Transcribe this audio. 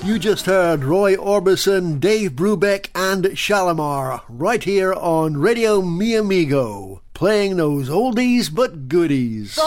You just heard Roy Orbison, Dave Brubeck and Shalimar right here on Radio Mi Amigo, playing those oldies but goodies.